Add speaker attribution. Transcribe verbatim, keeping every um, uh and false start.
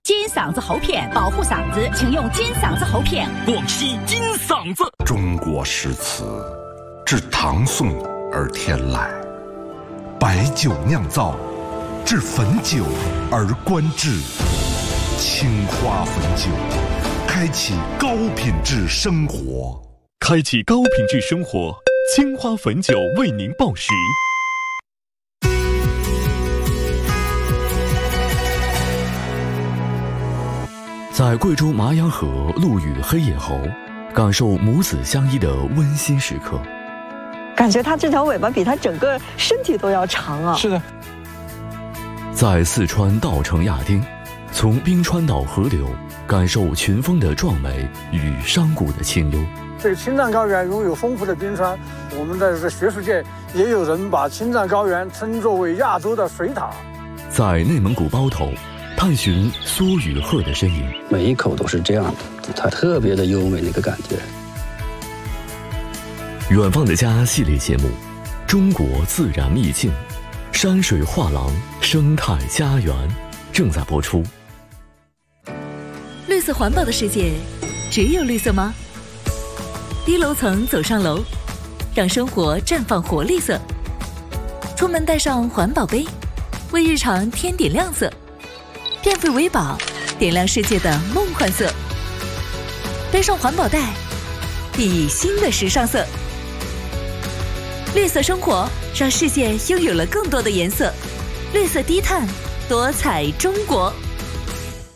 Speaker 1: 金嗓子喉片保护嗓子，请用金嗓子喉片。
Speaker 2: 广西金嗓子。
Speaker 3: 中国诗词自唐宋而天来，白酒酿造，至汾酒而观致。青花汾酒，开启高品质生活。
Speaker 2: 开启高品质生活，青花汾酒为您报时。
Speaker 4: 在贵州麻阳河陆羽黑野猴，感受母子相依的温馨时刻。
Speaker 5: 感觉它这条尾巴比它整个身体都要长啊！
Speaker 6: 是的。
Speaker 4: 在四川稻城亚丁，从冰川到河流，感受群峰的壮美与山谷的清幽。
Speaker 6: 这个青藏高原拥有丰富的冰川，我们在这个学术界也有人把青藏高原称作为亚洲的水塔。
Speaker 4: 在内蒙古包头，探寻梭与鹤的身影，
Speaker 7: 每一口都是这样的，它特别的优美那个感觉。
Speaker 4: 远方的家系列节目，中国自然秘境，山水画廊，生态家园正在播出。
Speaker 8: 绿色环保的世界，只有绿色吗？低楼层走上楼，让生活绽放活力色。出门带上环保杯，为日常添点亮色。变废为宝，点亮世界的梦幻色。背上环保袋，熠熠新的时尚色。绿色生活，让世界拥有了更多的颜色。绿色低碳，多彩中国。